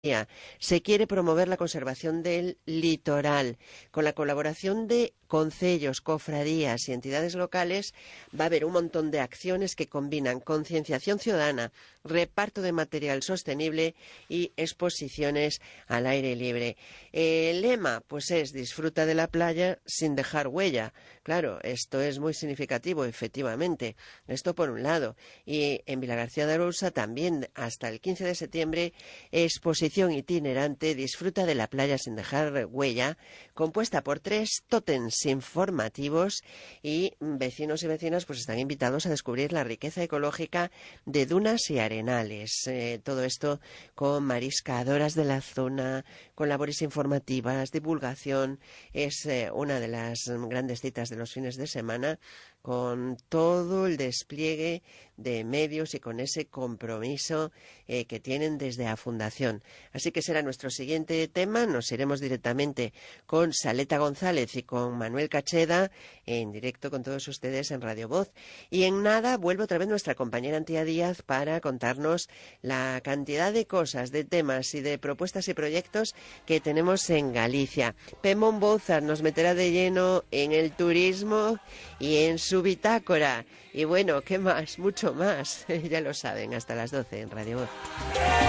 Se quiere promover la conservación del litoral. Con la colaboración de concellos, cofradías y entidades locales va a haber un montón de acciones que combinan concienciación ciudadana, reparto de material sostenible y exposiciones al aire libre. El lema pues es disfruta de la playa sin dejar huella. Claro, esto es muy significativo, efectivamente. Esto por un lado. Y en Vilagarcía de Arousa también hasta el 15 de septiembre exposición itinerante Disfruta de la playa sin dejar huella, compuesta por 3 tótems informativos, y vecinos y vecinas pues están invitados a descubrir la riqueza ecológica de dunas y arenales. Todo esto con mariscadoras de la zona, con labores informativas, divulgación. Es una de las grandes citas de los fines de semana, con todo el despliegue de medios y con ese compromiso que tienen desde la Fundación. Así que será nuestro siguiente tema. Nos iremos directamente con Saleta González y con Manuel Cacheda en directo con todos ustedes en Radio Voz. Y en nada vuelve otra vez nuestra compañera Antía Díaz para contarnos la cantidad de cosas, de temas y de propuestas y proyectos que tenemos en Galicia. Pemón Bouzas nos meterá de lleno en el turismo y en su bitácora. Y bueno, ¿qué más? Mucho más. Ya lo saben, hasta las 12 en Radio Voz.